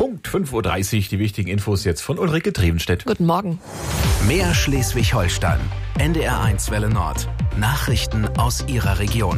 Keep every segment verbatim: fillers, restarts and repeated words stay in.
Punkt fünf Uhr dreißig, die wichtigen Infos jetzt von Ulrike Drevenstedt. Guten Morgen. Mehr Schleswig-Holstein. N D R eins Welle Nord. Nachrichten aus Ihrer Region.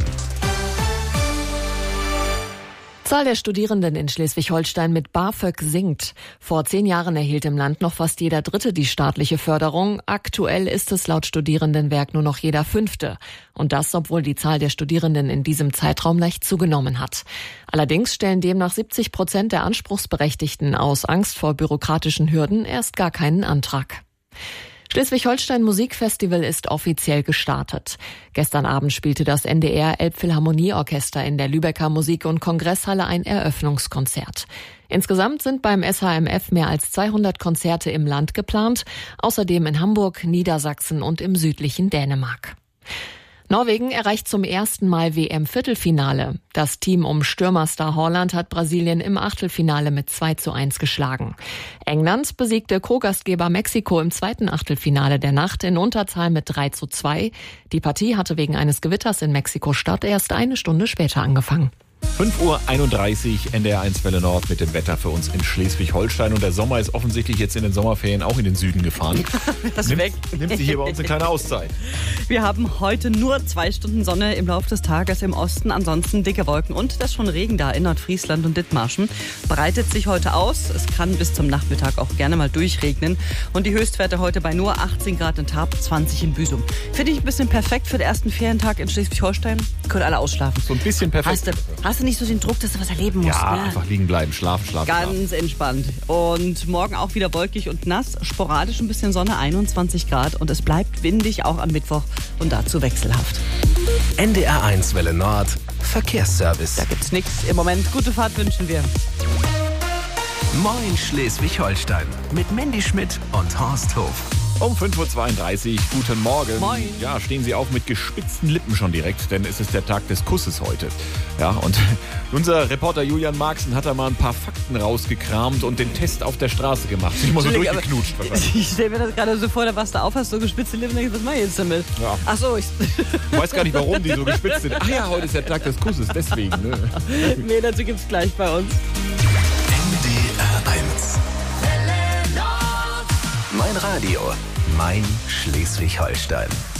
Zahl der Studierenden in Schleswig-Holstein mit BAföG sinkt. Vor zehn Jahren erhielt im Land noch fast jeder Dritte die staatliche Förderung. Aktuell ist es laut Studierendenwerk nur noch jeder Fünfte. Und das, obwohl die Zahl der Studierenden in diesem Zeitraum leicht zugenommen hat. Allerdings stellen demnach siebzig Prozent der Anspruchsberechtigten aus Angst vor bürokratischen Hürden erst gar keinen Antrag. Schleswig-Holstein Musikfestival ist offiziell gestartet. Gestern Abend spielte das N D R Elbphilharmonieorchester in der Lübecker Musik- und Kongresshalle ein Eröffnungskonzert. Insgesamt sind beim S H M F mehr als zweihundert Konzerte im Land geplant, außerdem in Hamburg, Niedersachsen und im südlichen Dänemark. Norwegen erreicht zum ersten Mal W M-Viertelfinale. Das Team um Stürmerstar Haaland hat Brasilien im Achtelfinale mit zwei zu eins geschlagen. England besiegte Co-Gastgeber Mexiko im zweiten Achtelfinale der Nacht in Unterzahl mit drei zu zwei. Die Partie hatte wegen eines Gewitters in Mexiko-Stadt erst eine Stunde später angefangen. fünf Uhr einunddreißig, N D R eins Welle Nord mit dem Wetter für uns in Schleswig-Holstein. Und der Sommer ist offensichtlich jetzt in den Sommerferien auch in den Süden gefahren. Das nimmt, weg. nimmt sich hier bei uns eine kleine Auszeit. Wir haben heute nur zwei Stunden Sonne im Laufe des Tages im Osten, ansonsten dicke Wolken und das schon Regen da in Nordfriesland und Dithmarschen. Breitet sich heute aus, es kann bis zum Nachmittag auch gerne mal durchregnen und die Höchstwerte heute bei nur achtzehn Grad in Tarp, zwanzig in Büsum. Finde ich ein bisschen perfekt für den ersten Ferientag in Schleswig-Holstein. Können alle ausschlafen. So ein bisschen perfekt. Hast du, hast du nicht so den Druck, dass du was erleben musst? Ja, ne? einfach liegen bleiben, schlafen, schlafen, Ganz schlafen. entspannt. Und morgen auch wieder wolkig und nass, sporadisch ein bisschen Sonne, einundzwanzig Grad und es bleibt windig auch am Mittwoch und dazu wechselhaft. N D R eins Welle Nord. Verkehrsservice. Da gibt's nichts im Moment. Gute Fahrt wünschen wir. Moin Schleswig-Holstein. Mit Mandy Schmidt und Horst Hof. Um fünf Uhr zweiunddreißig, guten Morgen. Moin. Ja, stehen Sie auf mit gespitzten Lippen schon direkt, denn es ist der Tag des Kusses heute. Ja, und unser Reporter Julian Marxen hat da mal ein paar Fakten rausgekramt und den Test auf der Straße gemacht. Sich mal so Entschuldigung, durchgeknutscht wahrscheinlich. Ich stelle mir das gerade so vor, da warst du auf, hast so gespitzte Lippen, denkst, was mach ich jetzt damit? Ja. Ach so, ich... Ich weiß gar nicht, warum die so gespitzt sind. Ach ja, heute ist der Tag des Kusses, deswegen. Ne? Nee, dazu gibt's gleich bei uns. N D R eins. Mein Radio. Mein Schleswig-Holstein.